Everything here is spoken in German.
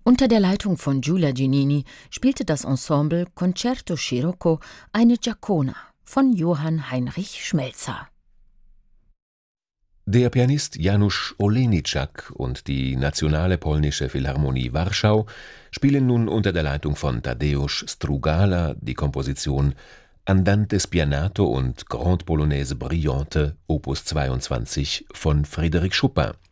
Unter der Leitung von Giulia Giannini spielte das Ensemble Concerto Scirocco eine Giacona von Johann Heinrich Schmelzer. Der Pianist Janusz Olejniczak und die Nationale Polnische Philharmonie Warschau spielen nun unter der Leitung von Tadeusz Strugala die Komposition Andante spianato und Grande Polonaise brillante op. 22 von Frédéric Chopin.